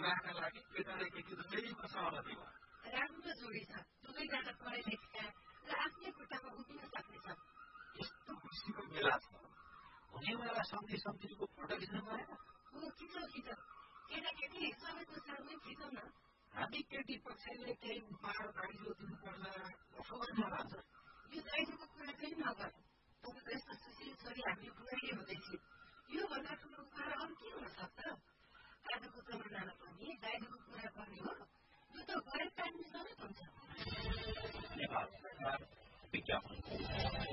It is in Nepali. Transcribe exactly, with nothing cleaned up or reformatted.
विवाहका लागि केटा र केटी दुवैको सहमति भयो। राम्रो जोडी छ, दुवैजना पढे लेखेका र आफ्नै खुट्टामा उभिन सक्नेछ। यस्तो खुसीको बेला छ, हुनेवाला सन्धि सम्झिएको फोटो खिच्नु परेन? हो, खिचौँ खिचौँ, केटाकेटी सबैको साथमै खिचौँ न। हामी केटी पक्षले केही उपहार दाइजो दिनुपर्छ कसो गर्न भन्छ? यो दाइजोको कुरा चाहिँ नगरौँ। तपाईँको यस्तो सुशील छोरी हामी बुहारी हुँदैछौँ, योभन्दा ठुलो उपहार अरू के हुन